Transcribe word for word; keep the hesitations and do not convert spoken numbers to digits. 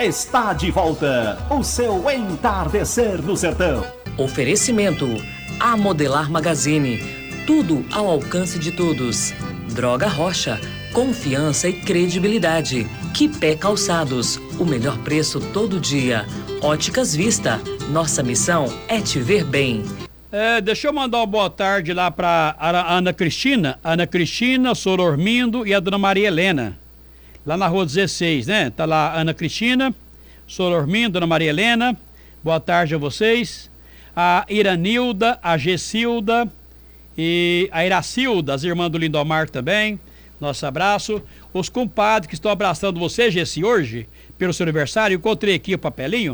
Está de volta o seu Entardecer no Sertão. Oferecimento A Modelar Magazine. Tudo ao alcance de todos. Droga Rocha. Confiança e credibilidade. Quipé Calçados. O melhor preço todo dia. Óticas Vista. Nossa missão é te ver bem. É, deixa eu mandar uma boa tarde lá para a Ana Cristina. Ana Cristina, Sorormindo e a Dona Maria Helena. Lá na rua dezesseis, né? Tá lá a Ana Cristina, Sorormindo, Dona Maria Helena. Boa tarde a vocês. A Iranilda, a Gessilda e a Iracilda, as irmãs do Lindomar também. Nosso abraço. Os compadres que estão abraçando você, Gessi, hoje, pelo seu aniversário. Encontrei aqui o papelinho.